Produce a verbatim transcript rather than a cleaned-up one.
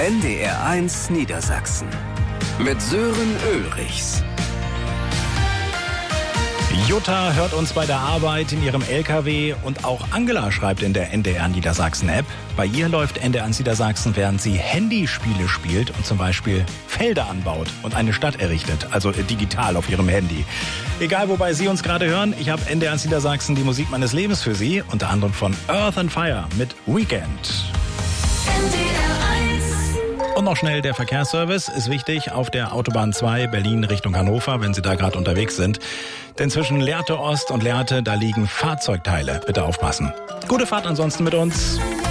N D R eins Niedersachsen mit Sören Ulrichs. Jutta hört uns bei der Arbeit in ihrem L K W und auch Angela schreibt in der N D R Niedersachsen App. Bei ihr läuft N D R eins Niedersachsen, während sie Handyspiele spielt und zum Beispiel Felder anbaut und eine Stadt errichtet, also digital auf ihrem Handy. Egal, wobei Sie uns gerade hören, ich habe N D R eins Niedersachsen die Musik meines Lebens für Sie, unter anderem von Earth and Fire mit Weekend. N D R eins. Und noch schnell der Verkehrsservice ist wichtig auf der Autobahn zwei Berlin Richtung Hannover, wenn Sie da gerade unterwegs sind. Denn zwischen Lehrte Ost und Lehrte, da liegen Fahrzeugteile. Bitte aufpassen. Gute Fahrt ansonsten mit uns.